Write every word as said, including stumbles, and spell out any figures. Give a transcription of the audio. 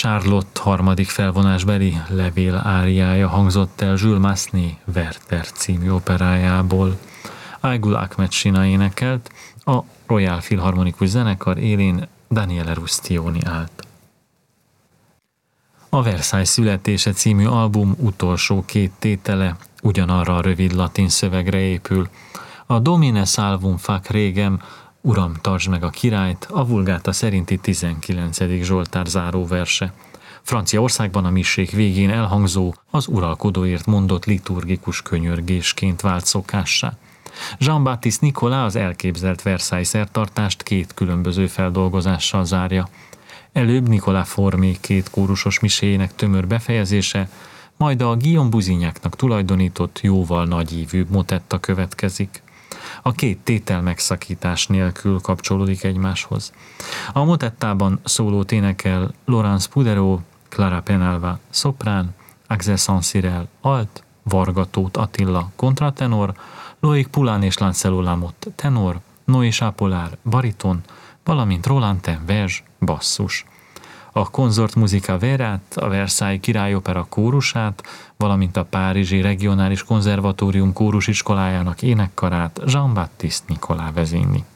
Charlotte harmadik felvonásbeli levél áriája hangzott el Jules Massenet Werther című operájából. Aygul Ahmed Sina énekelt, a Royal Philharmonikus Zenekar élén Daniele Rustioni állt. A Versailles születése című album utolsó két tétele ugyanarra a rövid latin szövegre épül. A Domine salvum fac regem, Uram, tartsd meg a királyt, a Vulgáta szerinti tizenkilencedik Zsoltár záróverse. Franciaországban a missék végén elhangzó, az uralkodóért mondott liturgikus könyörgésként vált szokássá. Jean-Baptiste Nicolas az elképzelt Versailles szertartást két különböző feldolgozással zárja. Előbb Nicolas Formé két kórusos miséjének tömör befejezése, majd a Guillaume Busignyacnak tulajdonított jóval nagyívűbb motetta következik. A két tétel megszakítás nélkül kapcsolódik egymáshoz. A motettában szólót énekel Laurence Pouderot, Clara Penalva szoprán, Axel Saint-Cyril alt, Varga Tóth Attila kontratenor, Loic Poulain és Lancelot Lamotte tenor, Noé Chapollard bariton, valamint Roland Tenverge basszus. A Consort Musica Verát, a Versailles Királyopera kórusát, valamint a Párizsi Regionális Konzervatórium kórusiskolájának énekkarát Jean-Baptiste Nicolas vezényli.